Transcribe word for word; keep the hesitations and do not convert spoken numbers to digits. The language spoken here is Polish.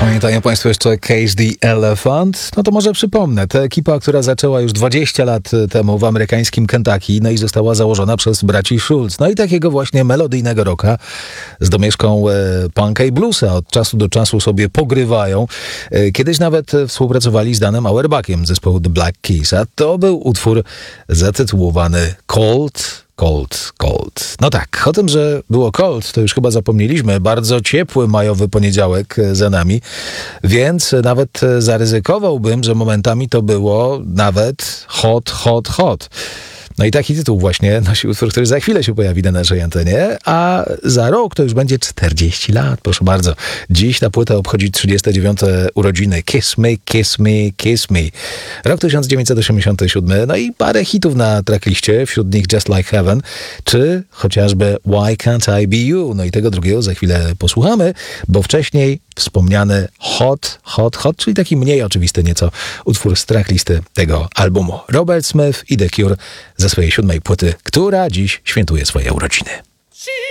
Pamiętają Państwo jeszcze Cage the Elephant? No to może przypomnę. To ekipa, która zaczęła już dwadzieścia lat temu w amerykańskim Kentucky, no i została założona przez braci Schulz. No i takiego właśnie melodyjnego rocka z domieszką e, punka i bluesa od czasu do czasu sobie pogrywają. E, kiedyś nawet współpracowali z Danem Auerbachem z zespołu The Black Keys, a to był utwór zatytułowany Cold, Cold, Cold. No tak, o tym, że było cold, to już chyba zapomnieliśmy. Bardzo ciepły majowy poniedziałek za nami, więc nawet zaryzykowałbym, że momentami to było nawet hot, hot, hot. No i taki tytuł właśnie nosi utwór, który za chwilę się pojawi na naszej antenie, a za rok to już będzie czterdzieści lat, proszę bardzo. Dziś ta płyta obchodzi trzydzieste dziewiąte urodziny. Kiss Me, Kiss Me, Kiss Me. Rok tysiąc dziewięćset osiemdziesiąty siódmy, no i parę hitów na trackliście, wśród nich Just Like Heaven, czy chociażby Why Can't I Be You. No i tego drugiego za chwilę posłuchamy, bo wcześniej wspomniany Hot, Hot, Hot, czyli taki mniej oczywisty nieco utwór z tracklisty tego albumu. Robert Smith i The Cure ze swojej siódmej płyty, która dziś świętuje swoje urodziny.